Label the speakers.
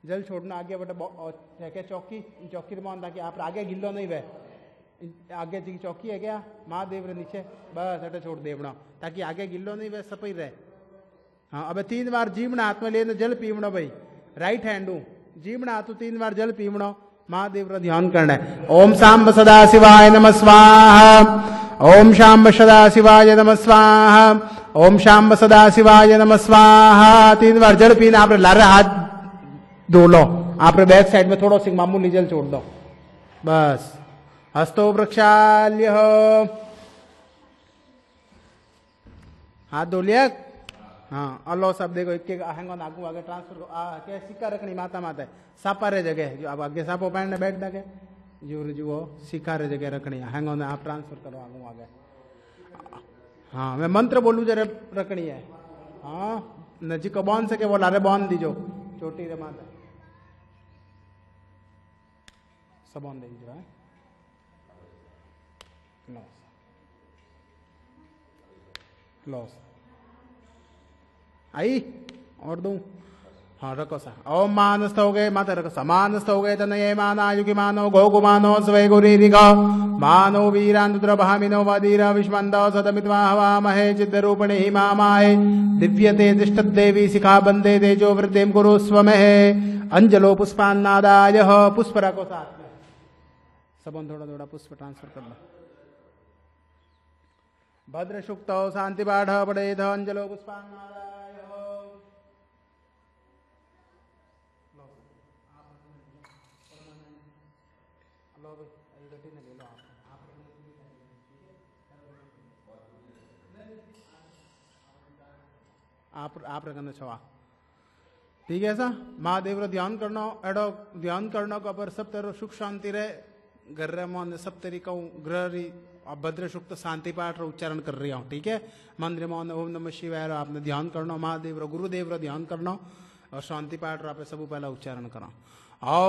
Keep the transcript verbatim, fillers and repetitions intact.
Speaker 1: जल छोड़ना आगे बटे क्या चौकी चौकी मान ताकि आप आगे गिल्लो नहीं वह आगे जी चौकी है क्या महादेव रे नीचे बस अटे छोड़ देवना ताकि आगे गिल्लो नहीं वह सपई रहे। हाँ अब तीन बार जीवना हाथ में लेने जल पीवनो भाई राइट हैंड जीवना हाथ तीन बार जल पीवनो महादेव रा ध्यान करना है। ओम सांब सदा शिवाय नमः स्वाहा ओम शांब सदा शिवाय नमः स्वाहा ओम शांब सदा शिवाय नमः स्वाहा तीन बार जल पीना आप लारे हाथ धो लो आप बैक साइड में थोड़ा सी मामूली जल छोड़ दो बस। हस्तो प्रक्षाल्य हाथ धो लिया। हाँ अल्लाह सब देखो एक एक आहंगो नागू आगे ट्रांसफर आ क्या सिक्का रखनी माता माता सापा रे जगह जो अब आगे सापो पैंड बैठ दे जो जो सिक्का रे जगह रखनी आहंगो ने आप ट्रांसफर करो आगू आगे। हाँ मैं मंत्र बोलू जरा रखनी है। हाँ नजीक को बांध सके बोला रे बांध दीजो चोटी रे माता सब बांध दीजिए लॉस आई और दूं। हाँ रखो सा ओम मानस्थ हो गए माता रखो सा मानस्थ हो गए तनये मानायु की मानो गौ गुमानो स्वे गुरी गौ मानो वीरानुद्र भामिनो वदीरा विष्मंदो सतमित्वा हवामहे चिद्रूपिणी हिमामाहे दिव्यते तिष्ठत् देवी शिखा बंदे तेजो वृद्धिं कुरु स्वमहे अंजलो पुष्पान्नादाय पुष्प रखो साथ में सबन थोड़ा थोड़ा पुष्प ट्रांसफर कर लो। भद्र शुक्तो शांति पाठ पढ़ेथ अंजलो पुष्पान्नादाय आप आप रखना छवा ठीक है सा महादेव रो ध्यान करना एडो ध्यान करना को पर सब तेरो सुख शांति रहे घर रे मन सब तेरी कहूँ ग्रह री भद्र शुक्त शांति पाठ रो उच्चारण कर रही हूँ ठीक है। मंदिर में ओम नमः शिवाय रो आपने ध्यान करना महादेव रो गुरुदेव रो ध्यान करना और शांति पाठ रो आप सब पहला उच्चारण करा।